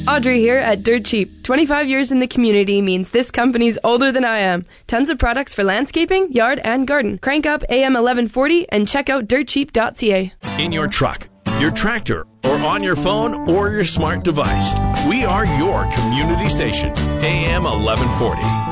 Audrey here at Dirt Cheap. 25 years in the community means this company's older than I am. Tons of products for landscaping, yard, and garden. Crank up AM 1140 and check out dirtcheap.ca. In your truck, your tractor, or on your phone or your smart device, we are your community station. AM 1140.